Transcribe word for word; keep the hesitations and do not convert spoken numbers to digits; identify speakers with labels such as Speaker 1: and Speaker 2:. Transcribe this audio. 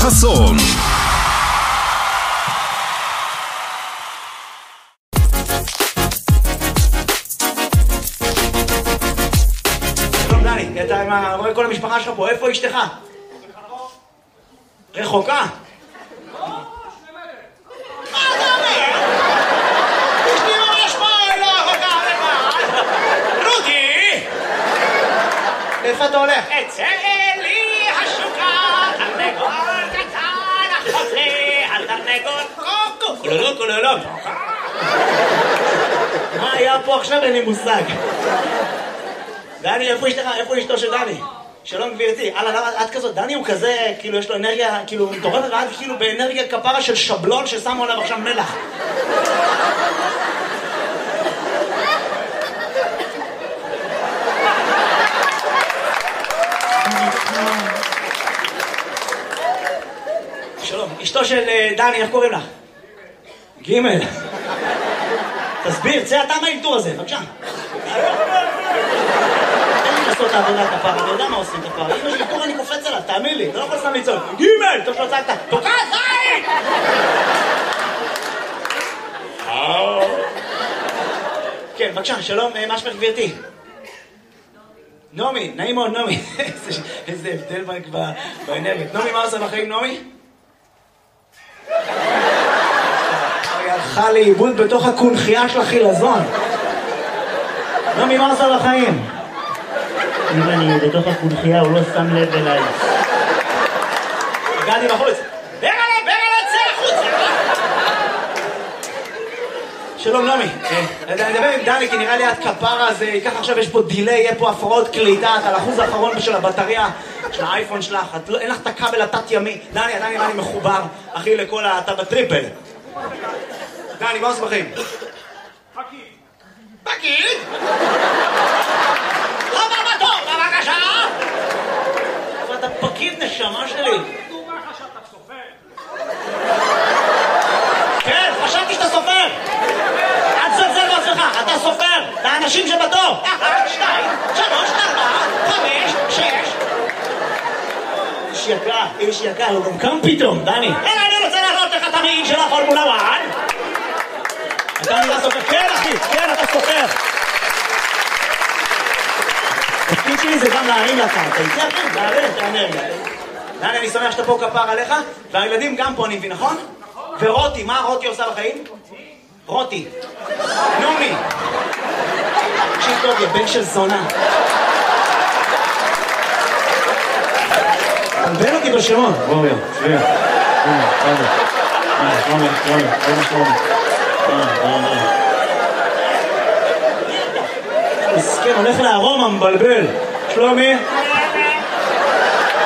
Speaker 1: חסון.
Speaker 2: שלום דני, אתה רואה כל המשפחה שלך פה, איפה אשתך? רחוקה? איפה אתה הולך?
Speaker 3: אצא לי השוקה, תרנגול קטן, אחות לי, התרנגול קוקו, קולולו קולולו.
Speaker 2: מה היה פה עכשיו? אין לי מושג. דני, איפה אשתך? איפה אשתו של דני? שלום גבירתי. אללה, למה את כזאת? דני הוא כזה, כאילו יש לו אנרגיה, כאילו מטורפת, ואת כאילו באנרגיה כפרה של שבלון ששמו עליו עכשיו מלח. שלום, אשתו של דני, איך קוראים לה? גימל. תסביר, צא אתה מהאלתור הזה, בבקשה. אין לי לעשות את העבודה כפרה, אני יודע מה עושים כפרה. אם יש לי אלתור אני קופץ עליו, תאמין לי, לא יכול סתם לצעוק. גימל! טוב שלא צעקת, תוקע זין! כן, בבקשה, שלום, מה שמך גבירתי? נעמי, נעים מאוד נעמי. איזה הבדל באנרגיה. נעמי, מה עושה בחיים נעמי? היא הלכה לאיבוד בתוך הקונחייה של החילזון. נעמי, מה עושה בחיים?
Speaker 4: אם אני בתוך הקונחייה הוא לא שם לב אליי.
Speaker 2: הגעתי בחוץ.
Speaker 3: ברלה, ברלה, צא החוצה!
Speaker 2: שלום נעמי, אני אדבר עם דני כי נראה לי את כפרה הזה, ככה עכשיו יש פה דילי, יהיה פה הפרעות קליטה, את על אחוז האחרון של הבטריה של האייפון שלך, אין לך את הכבל התת ימי. דני, עדיין נראה לי מחובר, אחי, לכל אתה בטריפל. דני, מה עושה בחיים?
Speaker 3: פקיד.
Speaker 2: פקיד?
Speaker 3: הבא בתור, בבקשה!
Speaker 2: אבל אתה פקיד נשמה שלי.
Speaker 3: דומה לך שאתה סופר.
Speaker 2: כן, חשבתי שאתה סופר. אל תזלזל בעצמך, אתה סופר. את האנשים שבתור.
Speaker 3: אחת, שתיים, שלוש, ארבע, חמש, שש.
Speaker 2: איש יקר, איש יקר, הוא גם קם פתאום, דני.
Speaker 3: אלא אני רוצה להראות לך את המעיל של הפורמולה אחת.
Speaker 2: אתה נראה סופר. כן, אחי, כן, אתה סופר. התפקיד שלי זה גם להרים לקרקע. זה אחי, להרים את האנרגיה. דני, אני שמח שאתה פה כפר עליך, והילדים גם פה, אני מבין, נכון? ורותי, מה רותי עושה בחיים? רותי. נעמי. תקשיב טוב, יא בן של זונה. תלבן אותי בשמות.
Speaker 4: בואו יא, שביע. הנה, תודה. הנה, שלומי, שלומי, שלומי, שלומי.
Speaker 2: מסכן, הולך לארום המבלבל. שלומי?